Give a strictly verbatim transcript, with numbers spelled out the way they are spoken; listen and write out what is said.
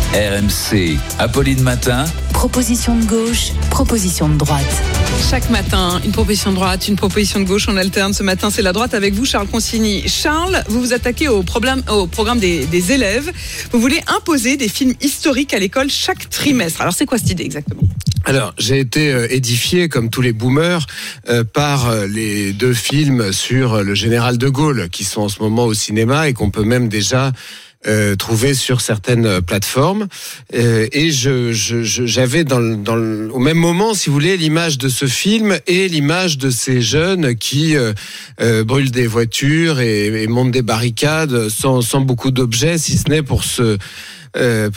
R M C, Apolline Matin. Proposition de gauche, proposition de droite. Chaque matin, une proposition de droite, une proposition de gauche, on alterne. Ce matin, c'est la droite avec vous, Charles Consigny. Charles, vous vous attaquez au, problème, au programme des, des élèves. Vous voulez imposer des films historiques à l'école chaque trimestre. Alors, c'est quoi cette idée exactement ? Alors, j'ai été euh, édifié, comme tous les boomers, euh, par euh, les deux films sur euh, le général de Gaulle, qui sont en ce moment au cinéma et qu'on peut même déjà euh, trouver sur certaines plateformes. Euh, et je, je, je, j'avais dans, le, dans le, au même moment, si vous voulez, l'image de ce film et l'image de ces jeunes qui euh, euh, brûlent des voitures et, et montent des barricades sans, sans beaucoup d'objets, si ce n'est pour se... Euh,